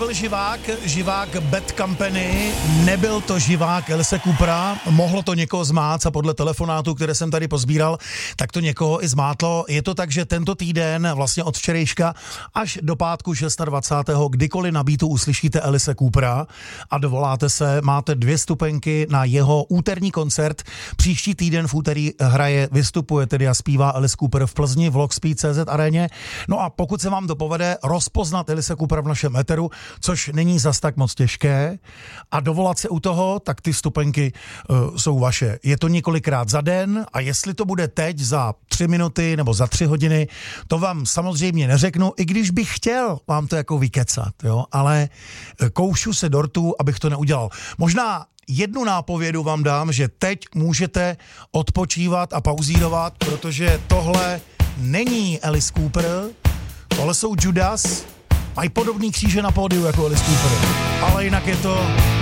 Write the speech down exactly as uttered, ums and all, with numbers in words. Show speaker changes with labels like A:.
A: byl živák, živák Bad Company, nebyl to živák Alice Coopera, mohlo to někoho zmát a podle telefonátů, které jsem tady pozbíral, tak to někoho i zmátlo. Je to tak, že tento týden, vlastně od včerejška až do pátku dvacátého šestého kdykoliv na beatu uslyšíte Alice Coopera a dovoláte se, máte dvě stupenky na jeho úterní koncert. Příští týden v úterý hraje, vystupuje tedy a zpívá Alice Cooper v Plzni v Lockspeed tečka cé zet aréně. No a pokud se vám to povede rozpoznat Alice Cooper v našem éteru, což není zas tak moc těžké, a dovolat se u toho, tak ty stupenky uh, jsou vaše. Je to několikrát za den a jestli to bude teď za tři minuty nebo za tři hodiny, to vám samozřejmě neřeknu, i když bych chtěl vám to jako vykecat, jo, ale koušu se dortu, abych to neudělal. Možná jednu nápovědu vám dám, že teď můžete odpočívat a pauzírovat, protože tohle není Alice Cooper, tohle jsou Judas, mají podobný kříže na pódiu jako Alice Cooper, ale jinak je to